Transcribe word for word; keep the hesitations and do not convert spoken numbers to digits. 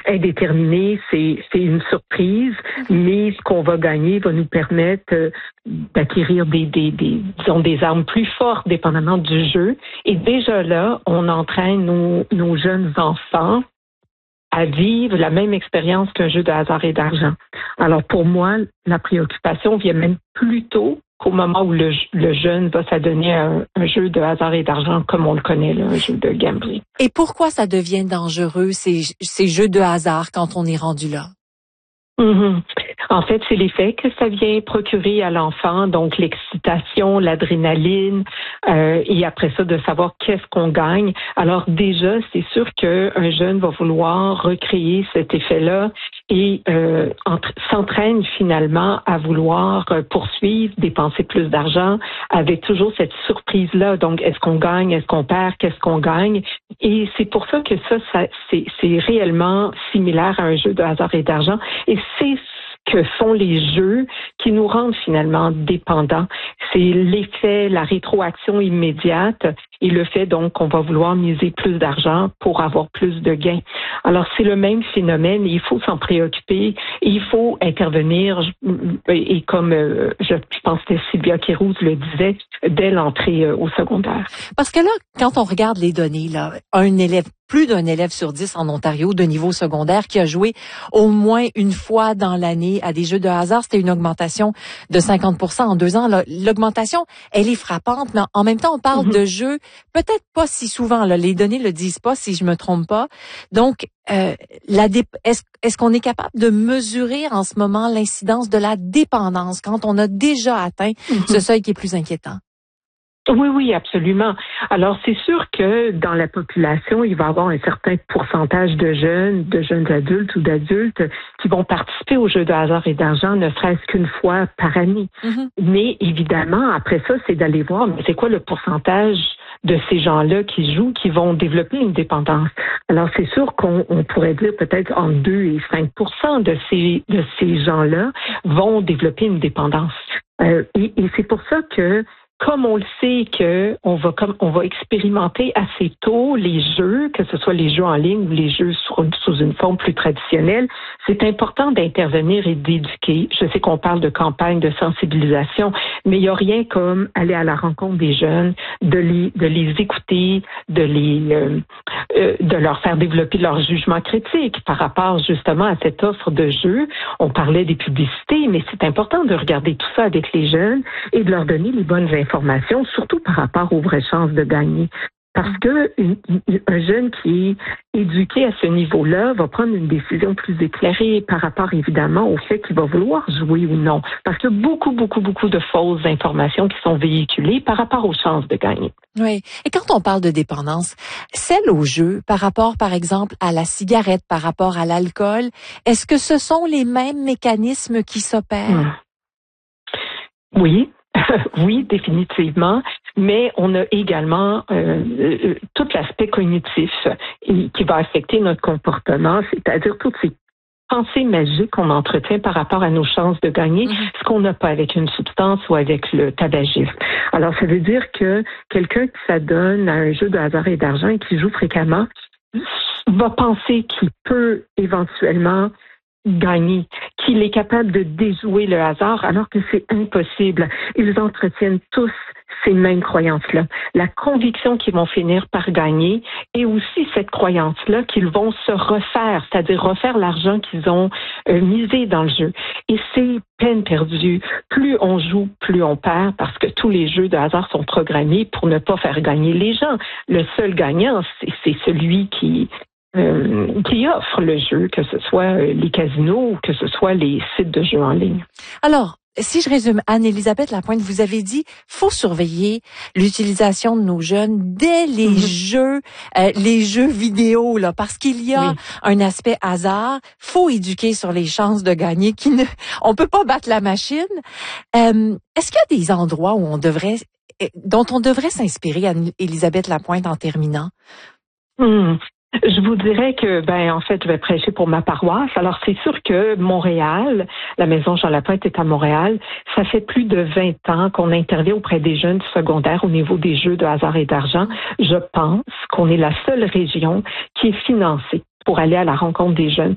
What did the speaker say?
indéterminé, c'est, c'est une surprise, mais ce qu'on va gagner va nous permettre euh, d'acquérir des, des, des, disons, des armes plus fortes, dépendamment du jeu. Et déjà là, on entraîne nos, nos jeunes enfants à vivre la même expérience qu'un jeu de hasard et d'argent. Alors pour moi, la préoccupation vient même plus tôt qu'au moment où le, le jeune va s'adonner à un, un jeu de hasard et d'argent comme on le connaît, là, un jeu de gambling. Et pourquoi ça devient dangereux, ces, ces jeux de hasard, quand on est rendu là? Mm-hmm. En fait, c'est l'effet que ça vient procurer à l'enfant, donc l'excitation, l'adrénaline, euh, et après ça, de savoir qu'est-ce qu'on gagne. Alors déjà, c'est sûr qu'un jeune va vouloir recréer cet effet-là et euh, entre, s'entraîne finalement à vouloir poursuivre, dépenser plus d'argent, avec toujours cette surprise-là. Donc, est-ce qu'on gagne, est-ce qu'on perd, qu'est-ce qu'on gagne? Et c'est pour ça que ça, ça c'est, c'est réellement similaire à un jeu de hasard et d'argent. Et c'est que font les jeux qui nous rendent finalement dépendants. C'est l'effet, la rétroaction immédiate et le fait donc qu'on va vouloir miser plus d'argent pour avoir plus de gains. Alors c'est le même phénomène, il faut s'en préoccuper, il faut intervenir et comme euh, je, je pense que Sylvia Kérouz le disait, dès l'entrée euh, au secondaire. Parce que là, quand on regarde les données, là, un élève, plus d'un élève sur dix en Ontario de niveau secondaire qui a joué au moins une fois dans l'année à des jeux de hasard, c'était une augmentation de cinquante pour cent en deux ans. Là, l'augmentation, elle est frappante, mais en même temps, on parle mm-hmm. de jeux peut-être pas si souvent. Là, les données le disent pas, si je me trompe pas. Donc, euh, la dé- est-ce, est-ce qu'on est capable de mesurer en ce moment l'incidence de la dépendance quand on a déjà atteint mm-hmm. ce seuil qui est plus inquiétant? Oui, oui, absolument. Alors, c'est sûr que dans la population, il va y avoir un certain pourcentage de jeunes, de jeunes adultes ou d'adultes qui vont participer aux jeux de hasard et d'argent, ne serait-ce qu'une fois par année. Mm-hmm. Mais évidemment, après ça, c'est d'aller voir, mais c'est quoi le pourcentage de ces gens-là qui jouent, qui vont développer une dépendance. Alors, c'est sûr qu'on on pourrait dire peut-être entre deux et cinq pour cent de ces, de ces gens-là vont développer une dépendance. Euh, et, et c'est pour ça que comme on le sait que on va comme on va expérimenter assez tôt les jeux, que ce soit les jeux en ligne ou les jeux sous, sous une forme plus traditionnelle, c'est important d'intervenir et d'éduquer. Je sais qu'on parle de campagne de sensibilisation, mais il n'y a rien comme aller à la rencontre des jeunes, de les de les écouter, de les euh, euh, de leur faire développer leur jugement critique par rapport justement à cette offre de jeux. On parlait des publicités, mais c'est important de regarder tout ça avec les jeunes et de leur donner les bonnes informations. Information, surtout par rapport aux vraies chances de gagner. Parce que une, un jeune qui est éduqué à ce niveau-là va prendre une décision plus éclairée par rapport évidemment au fait qu'il va vouloir jouer ou non. Parce qu'il y a beaucoup, beaucoup, beaucoup de fausses informations qui sont véhiculées par rapport aux chances de gagner. Oui. Et quand on parle de dépendance, celle au jeu, par rapport, par exemple, à la cigarette, par rapport à l'alcool, est-ce que ce sont les mêmes mécanismes qui s'opèrent? Mmh. Oui. Oui, définitivement, mais on a également euh, euh, tout l'aspect cognitif qui va affecter notre comportement, c'est-à-dire toutes ces pensées magiques qu'on entretient par rapport à nos chances de gagner, mm-hmm. ce qu'on n'a pas avec une substance ou avec le tabagisme. Alors, ça veut dire que quelqu'un qui s'adonne à un jeu de hasard et d'argent et qui joue fréquemment va penser qu'il peut éventuellement gagner, qu'il est capable de déjouer le hasard alors que c'est impossible. Ils entretiennent tous ces mêmes croyances-là. La conviction qu'ils vont finir par gagner et aussi cette croyance-là qu'ils vont se refaire, c'est-à-dire refaire l'argent qu'ils ont euh, misé dans le jeu. Et c'est peine perdue. Plus on joue, plus on perd parce que tous les jeux de hasard sont programmés pour ne pas faire gagner les gens. Le seul gagnant, c'est, c'est celui qui Euh, qui offre le jeu, que ce soit les casinos ou que ce soit les sites de jeux en ligne. Alors, si je résume, Anne-Élisabeth Lapointe, vous avez dit, faut surveiller l'utilisation de nos jeunes dès les mm-hmm. jeux, euh, les jeux vidéo, là, parce qu'il y a oui. un aspect hasard. Faut éduquer sur les chances de gagner. Qui ne, on peut pas battre la machine. Euh, est-ce qu'il y a des endroits où on devrait, dont on devrait s'inspirer, Anne-Élisabeth Lapointe, en terminant? Mm. Je vous dirais que, ben, en fait, je vais prêcher pour ma paroisse. Alors, c'est sûr que Montréal, la Maison Jean Lapointe est à Montréal. Ça fait plus de vingt ans qu'on intervient auprès des jeunes du secondaire au niveau des jeux de hasard et d'argent. Je pense qu'on est la seule région qui est financée pour aller à la rencontre des jeunes.